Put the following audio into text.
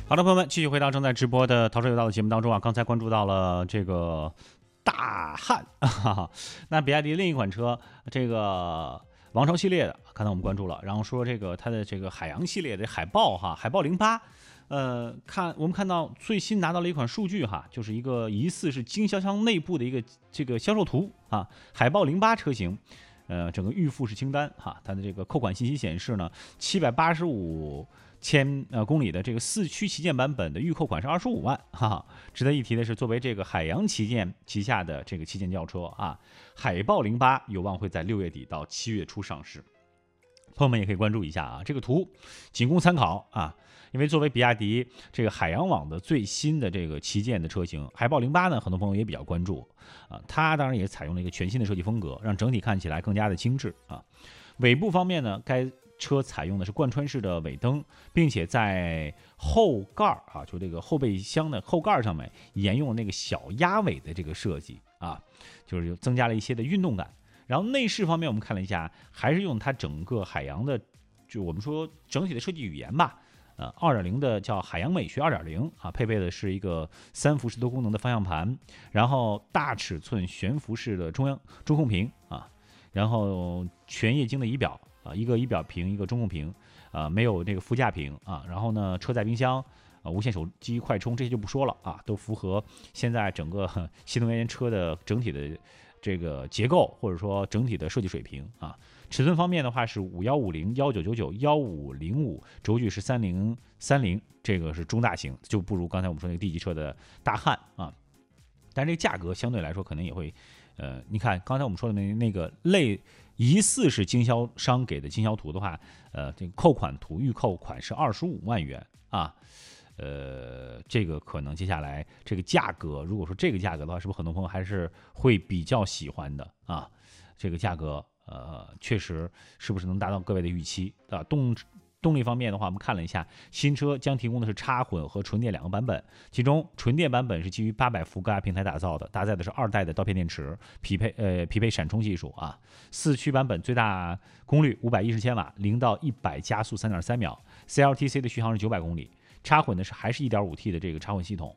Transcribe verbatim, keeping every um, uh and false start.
好的，朋友们，继续回到正在直播的《淘车有道》的节目当中啊。刚才关注到了这个大汉，哈哈，那比亚迪另一款车，这个王朝系列的，刚才我们关注了，然后说这个它的这个海洋系列的海豹哈，海豹零八，呃，看我们看到最新拿到了一款数据哈，就是一个疑似是经销商内部的一个这个销售图啊，海豹零八车型。呃，整个预付式清单哈，它的这个扣款信息显示呢，七百八十五千呃公里的这个四驱旗舰版本的预扣款是二十五万，哈哈。值得一提的是，作为这个海洋旗舰旗下的这个旗舰轿车啊，海豹零八有望会在六月底到七月初上市。朋友们也可以关注一下啊，这个图仅供参考啊。因为作为比亚迪这个海洋网的最新的这个旗舰的车型，海豹零八呢，很多朋友也比较关注啊。它当然也采用了一个全新的设计风格，让整体看起来更加的精致啊。尾部方面呢，该车采用的是贯穿式的尾灯，并且在后盖啊，就这个后备箱的后盖上面沿用那个小鸭尾的这个设计啊，就是增加了一些的运动感。然后内饰方面，我们看了一下，还是用它整个海洋的，就我们说整体的设计语言吧。呃 ，二点零 的叫海洋美学 二点零 啊，配备的是一个三辐式多功能的方向盘，然后大尺寸悬浮式的中央中控屏啊，然后全液晶的仪表啊，一个仪表屏，一个中控屏啊，没有这个副驾屏啊，然后呢，车载冰箱啊，无线手机快充这些就不说了啊，都符合现在整个新能源车的整体的这个结构或者说整体的设计水平啊。尺寸方面的话是五一五零、一九九九、一五零五，轴距是三零三零，这个是中大型，就不如刚才我们说那个 D 级车的大汉啊。但是这个价格相对来说可能也会，呃，你看刚才我们说的那那个类疑似是经销商给的经销图的话，呃，这个扣款图预扣款是二十五万元啊。呃，这个可能接下来这个价格，如果说这个价格的话，是不是很多朋友还是会比较喜欢的啊？这个价格。呃，确实是不是能达到各位的预期啊？动动力方面的话，我们看了一下，新车将提供的是插混和纯电两个版本，其中纯电版本是基于八百伏高压平台打造的，搭载的是二代的刀片电池，匹配呃匹配闪充技术啊。四驱版本最大功率五百一十千瓦，零到一百加速三点三秒 ，C L T C 的续航是九百公里。插混的是还是 一点五 T 的这个插混系统